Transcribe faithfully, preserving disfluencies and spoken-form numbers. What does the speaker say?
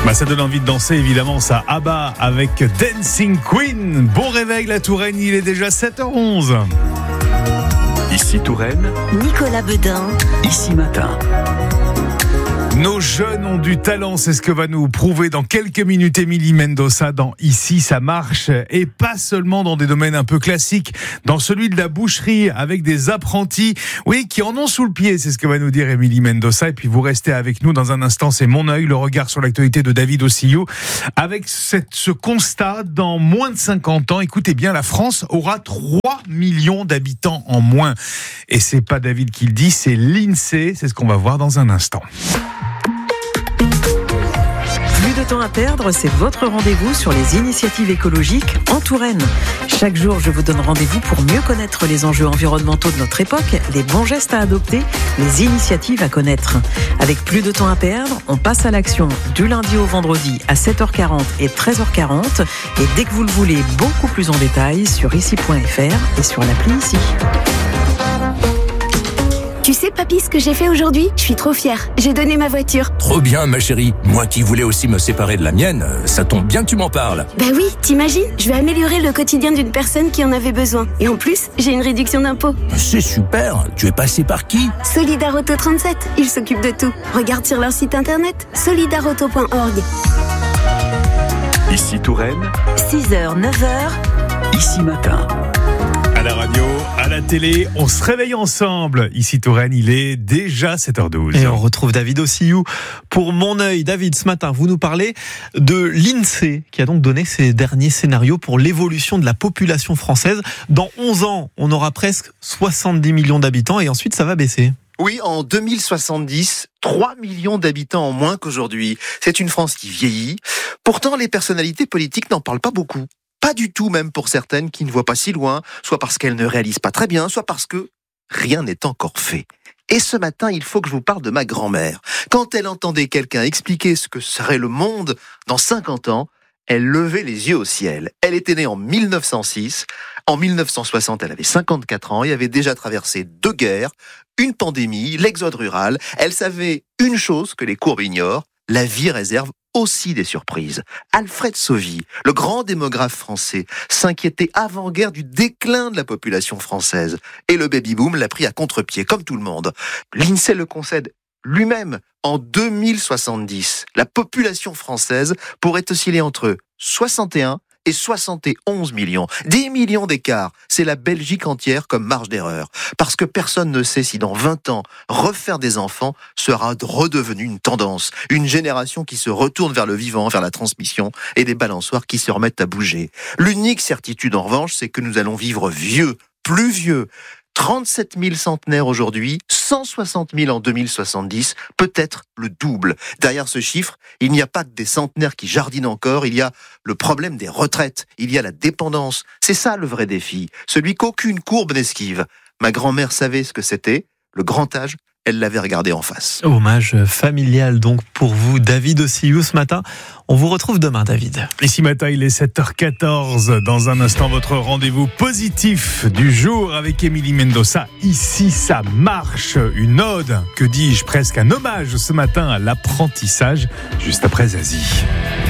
Bah, ça donne envie de danser, évidemment, ça. ABBA avec Dancing Queen. Bon réveil, la Touraine, il est déjà sept heures onze. Ici Touraine, Nicolas Beudin. Ici Matin. Nos jeunes ont du talent, c'est ce que va nous prouver dans quelques minutes Émilie Mendoza dans Ici ça marche, et pas seulement dans des domaines un peu classiques, dans celui de la boucherie avec des apprentis, oui, qui en ont sous le pied, c'est ce que va nous dire Émilie Mendoza. Et puis vous restez avec nous dans un instant, c'est Mon œil, le regard sur l'actualité de David Ossillou, avec cette, ce constat, dans moins de cinquante ans, écoutez bien, la France aura trois millions d'habitants en moins. Et c'est pas David qui le dit, c'est l'INSEE, c'est ce qu'on va voir dans un instant. Plus de temps à perdre, c'est votre rendez-vous sur les initiatives écologiques en Touraine. Chaque jour, je vous donne rendez-vous pour mieux connaître les enjeux environnementaux de notre époque, les bons gestes à adopter, les initiatives à connaître. Avec plus de temps à perdre, on passe à l'action du lundi au vendredi à sept heures quarante et treize heures quarante. Et dès que vous le voulez, beaucoup plus en détail sur ici point f r et sur l'appli Ici. Tu sais, papy, ce que j'ai fait aujourd'hui ? Je suis trop fière. J'ai donné ma voiture. Trop bien, ma chérie. Moi qui voulais aussi me séparer de la mienne, ça tombe bien que tu m'en parles. Bah oui, t'imagines ? Je vais améliorer le quotidien d'une personne qui en avait besoin. Et en plus, j'ai une réduction d'impôt. C'est super. Tu es passé par qui ? Solidarauto trente-sept. Ils s'occupent de tout. Regarde sur leur site internet, solidarauto point org. Ici Touraine, six heures, neuf heures. Ici Matin. À la radio, à la télé, on se réveille ensemble. Ici Touraine, il est déjà sept heures douze. Et on retrouve David Ossillou pour Mon œil. David, ce matin, vous nous parlez de l'INSEE, qui a donc donné ses derniers scénarios pour l'évolution de la population française. Dans onze ans, on aura presque soixante-dix millions d'habitants et ensuite ça va baisser. Oui, en deux mille soixante-dix, trois millions d'habitants en moins qu'aujourd'hui. C'est une France qui vieillit. Pourtant, les personnalités politiques n'en parlent pas beaucoup. Pas du tout, même pour certaines qui ne voient pas si loin, soit parce qu'elles ne réalisent pas très bien, soit parce que rien n'est encore fait. Et ce matin, il faut que je vous parle de ma grand-mère. Quand elle entendait quelqu'un expliquer ce que serait le monde dans cinquante ans, elle levait les yeux au ciel. Elle était née en mille neuf cent six. En mille neuf cent soixante, elle avait cinquante-quatre ans et avait déjà traversé deux guerres, une pandémie, l'exode rural. Elle savait une chose que les courbes ignorent, la vie réserve aussi des surprises. Alfred Sauvy, le grand démographe français, s'inquiétait avant-guerre du déclin de la population française. Et le baby-boom l'a pris à contre-pied, comme tout le monde. L'INSEE le concède lui-même. En deux mille soixante-dix, la population française pourrait osciller entre soixante et un et soixante et onze millions. dix millions d'écart. C'est la Belgique entière comme marge d'erreur. Parce que personne ne sait si dans vingt ans, refaire des enfants sera redevenu une tendance. Une génération qui se retourne vers le vivant, vers la transmission, et des balançoires qui se remettent à bouger. L'unique certitude en revanche, c'est que nous allons vivre vieux, plus vieux. trente-sept mille centenaires aujourd'hui, cent soixante mille en deux mille soixante-dix, peut-être le double. Derrière ce chiffre, il n'y a pas que des centenaires qui jardinent encore, il y a le problème des retraites, il y a la dépendance. C'est ça le vrai défi, celui qu'aucune courbe n'esquive. Ma grand-mère savait ce que c'était, le grand âge, elle l'avait regardé en face. Hommage familial donc pour vous, David Ossillou, ce matin. On vous retrouve demain, David. Ici matin, il est sept heures quatorze. Dans un instant, votre rendez-vous positif du jour avec Émilie Mendoza. Ici, ça marche. Une ode, que dis-je, presque un hommage ce matin à l'apprentissage, juste après Zazie.